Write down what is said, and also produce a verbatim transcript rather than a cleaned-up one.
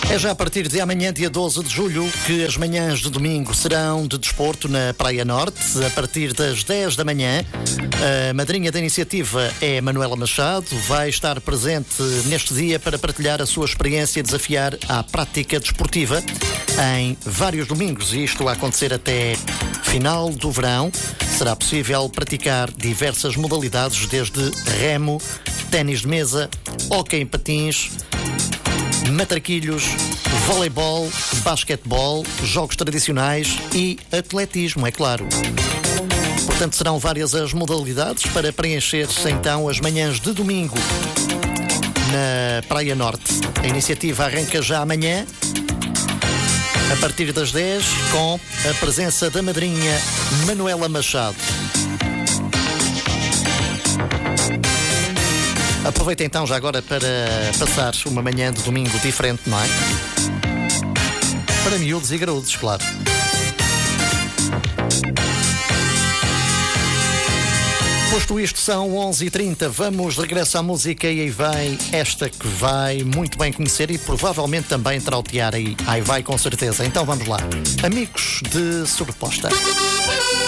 É já a partir de amanhã, dia doze de julho, que as manhãs de domingo serão de desporto na Praia Norte, a partir das dez da manhã. A madrinha da iniciativa é Manuela Machado, vai estar presente neste dia para partilhar a sua experiência e desafiar à prática desportiva em vários domingos, e isto a acontecer até final do verão. Será possível praticar diversas modalidades, desde remo, ténis de mesa, hóquei em patins, matraquilhos, voleibol, basquetebol, jogos tradicionais e atletismo, é claro. Portanto, serão várias as modalidades para preencher-se então as manhãs de domingo na Praia Norte. A iniciativa arranca já amanhã, a partir das dez, com a presença da madrinha Manuela Machado. Aproveita então já agora para passar uma manhã de domingo diferente, não é? Para miúdos e graúdos, claro. Posto isto, são onze e trinta, vamos regressar à música e aí vai esta que vai muito bem conhecer e provavelmente também trautear aí. Aí vai com certeza. Então vamos lá. Amigos de Sobreposta.